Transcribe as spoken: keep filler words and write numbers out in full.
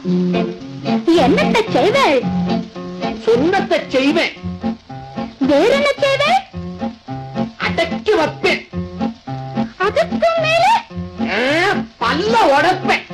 என்னத்தை செய்வேள்? சொன்னத்தை செய்வேன். வேற என்ன செய்வேள்? அடக்கி வைப்பேன். அதுக்கு மேலே பல்ல உடைப்பேன்.